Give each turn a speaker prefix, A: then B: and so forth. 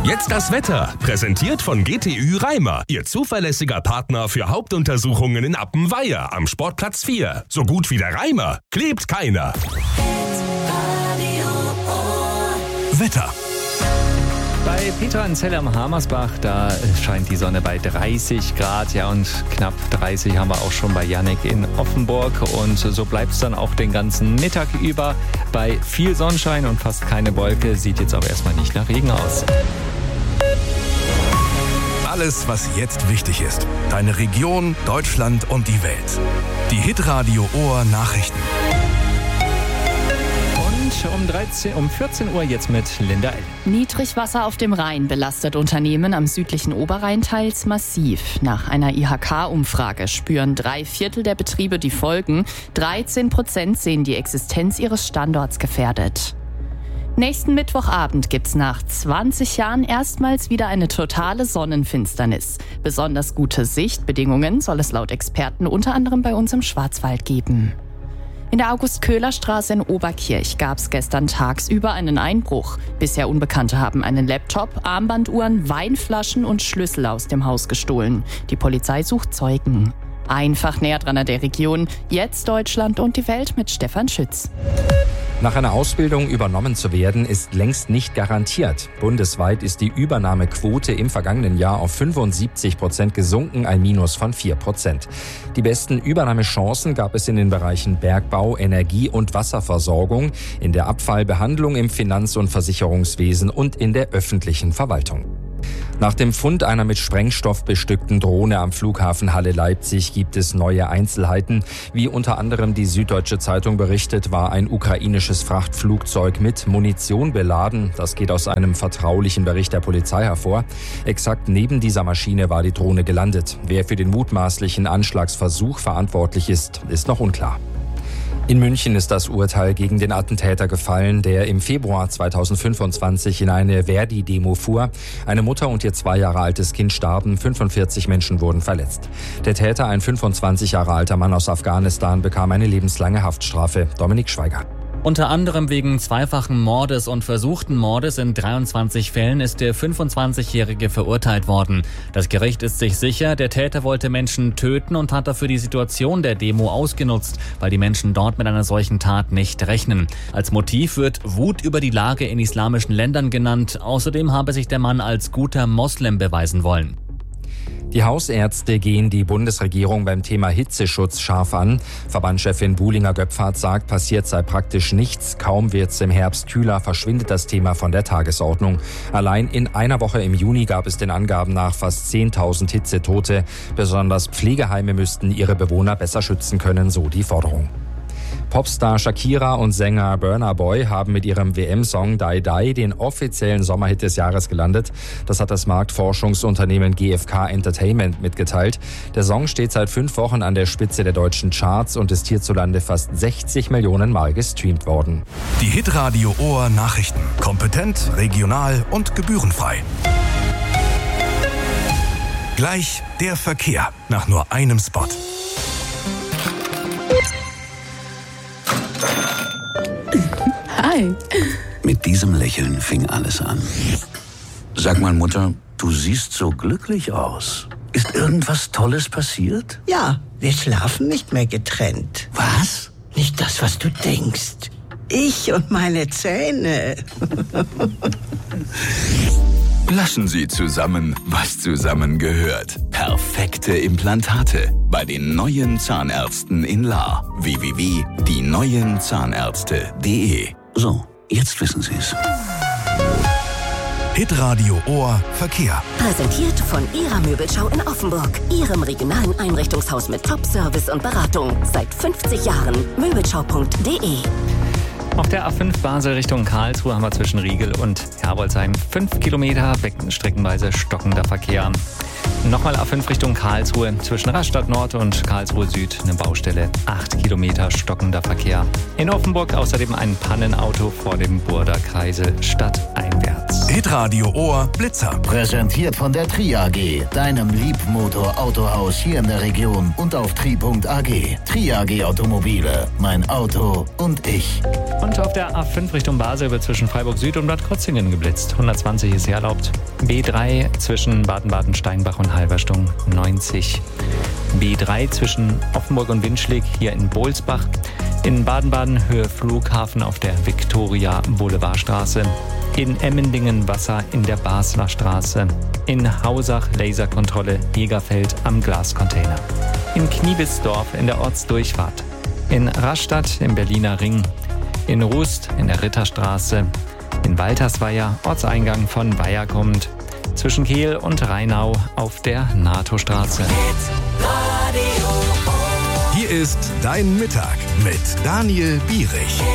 A: Jetzt das Wetter, präsentiert von GTÜ Reimer, Ihr zuverlässiger Partner für Hauptuntersuchungen in Appenweier am Sportplatz 4. So gut wie der Reimer klebt keiner. Wetter.
B: Bei Petra-Enzell am Hamersbach, da scheint die Sonne bei 30 Grad, ja, und knapp 30 haben wir auch schon bei Jannik in Offenburg, und so bleibt es dann auch den ganzen Mittag über bei viel Sonnenschein und fast keine Wolke, sieht jetzt auch erstmal nicht nach Regen aus.
A: Alles, was jetzt wichtig ist. Deine Region, Deutschland und die Welt. Die Hitradio Ohr Nachrichten.
B: Um 14 Uhr jetzt mit Linda L.
C: Niedrigwasser auf dem Rhein belastet Unternehmen am südlichen Oberrhein teils massiv. Nach einer IHK-Umfrage spüren 3/4 der Betriebe die Folgen. 13% sehen die Existenz ihres Standorts gefährdet. Nächsten Mittwochabend gibt's nach 20 Jahren erstmals wieder eine totale Sonnenfinsternis. Besonders gute Sichtbedingungen soll es laut Experten unter anderem bei uns im Schwarzwald geben. In der August-Köhler-Straße in Oberkirch gab es gestern tagsüber einen Einbruch. Bisher Unbekannte haben einen Laptop, Armbanduhren, Weinflaschen und Schlüssel aus dem Haus gestohlen. Die Polizei sucht Zeugen. Einfach näher dran an der Region. Jetzt Deutschland und die Welt mit Stefan Schütz.
D: Nach einer Ausbildung übernommen zu werden, ist längst nicht garantiert. Bundesweit ist die Übernahmequote im vergangenen Jahr auf 75% gesunken, ein Minus von 4%. Die besten Übernahmechancen gab es in den Bereichen Bergbau, Energie- und Wasserversorgung, in der Abfallbehandlung, im Finanz- und Versicherungswesen und in der öffentlichen Verwaltung. Nach dem Fund einer mit Sprengstoff bestückten Drohne am Flughafen Halle-Leipzig gibt es neue Einzelheiten. Wie unter anderem die Süddeutsche Zeitung berichtet, war ein ukrainisches Frachtflugzeug mit Munition beladen. Das geht aus einem vertraulichen Bericht der Polizei hervor. Exakt neben dieser Maschine war die Drohne gelandet. Wer für den mutmaßlichen Anschlagsversuch verantwortlich ist, ist noch unklar. In München ist das Urteil gegen den Attentäter gefallen, der im Februar 2025 in eine Verdi-Demo fuhr. Eine Mutter und ihr 2 Jahre altes Kind starben, 45 Menschen wurden verletzt. Der Täter, ein 25 Jahre alter Mann aus Afghanistan, bekam eine lebenslange Haftstrafe. Dominik Schweiger.
B: Unter anderem wegen zweifachen Mordes und versuchten Mordes in 23 Fällen ist der 25-Jährige verurteilt worden. Das Gericht ist sich sicher, der Täter wollte Menschen töten und hat dafür die Situation der Demo ausgenutzt, weil die Menschen dort mit einer solchen Tat nicht rechnen. Als Motiv wird Wut über die Lage in islamischen Ländern genannt. Außerdem habe sich der Mann als guter Moslem beweisen wollen.
D: Die Hausärzte gehen die Bundesregierung beim Thema Hitzeschutz scharf an. Verbandschefin Buhlinger-Göpfert sagt, passiert sei praktisch nichts. Kaum wird's im Herbst kühler, verschwindet das Thema von der Tagesordnung. Allein in einer Woche im Juni gab es den Angaben nach fast 10.000 Hitzetote. Besonders Pflegeheime müssten ihre Bewohner besser schützen können, so die Forderung. Popstar Shakira und Sänger Burna Boy haben mit ihrem WM-Song Die Die den offiziellen Sommerhit des Jahres gelandet. Das hat das Marktforschungsunternehmen GfK Entertainment mitgeteilt. Der Song steht seit 5 Wochen an der Spitze der deutschen Charts und ist hierzulande fast 60 Millionen Mal gestreamt worden.
A: Die Hitradio Ohr Nachrichten. Kompetent, regional und gebührenfrei. Gleich der Verkehr nach nur einem Spot.
C: Hi.
E: Mit diesem Lächeln fing alles an. Sag mal, Mutter, du siehst so glücklich aus. Ist irgendwas Tolles passiert?
F: Ja, wir schlafen nicht mehr getrennt.
E: Was?
F: Nicht das, was du denkst. Ich und meine Zähne.
G: Lassen Sie zusammen, was zusammengehört. Perfekte Implantate bei den neuen Zahnärzten in Lahr. www.dieneuenzahnärzte.de.
E: So, jetzt wissen Sie es.
A: Hitradio Ohr Verkehr.
H: Präsentiert von Ihrer Möbelschau in Offenburg. Ihrem regionalen Einrichtungshaus mit Top-Service und Beratung. Seit 50 Jahren. Möbelschau.de.
B: Auf der A5 Basel Richtung Karlsruhe haben wir zwischen Riegel und Herbolzheim 5 Kilometer, streckenweise stockender Verkehr. Nochmal A5 Richtung Karlsruhe, zwischen Rastatt Nord und Karlsruhe Süd eine Baustelle, 8 Kilometer stockender Verkehr. In Offenburg außerdem ein Pannenauto vor dem Burder Kreisel stadteinwärts.
I: Hitradio Ohr Blitzer.
J: Präsentiert von der Tri AG, deinem Liebmotor-Autohaus hier in der Region und auf tri.ag. Tri AG Automobile, mein Auto und ich.
K: Und auf der A5 Richtung Basel wird zwischen Freiburg Süd und Bad Krozingen geblitzt. 120 ist hier erlaubt. B3 zwischen Baden-Baden-Steinbach und Halberstung 90. B3 zwischen Offenburg und Winschlik hier in Bohlsbach. In Baden-Baden Höhe Flughafen auf der Viktoria-Boulevardstraße. In Emmendingen Wasser in der Basler Straße. In Hausach Laserkontrolle Jägerfeld am Glascontainer. In Kniebisdorf in der Ortsdurchfahrt. In Rastatt im Berliner Ring. In Rust in der Ritterstraße. In Waltersweier Ortseingang von Weiher kommt. Zwischen Kehl und Rheinau auf der NATO-Straße.
I: Hier ist Dein Mittag mit Daniel Bierich.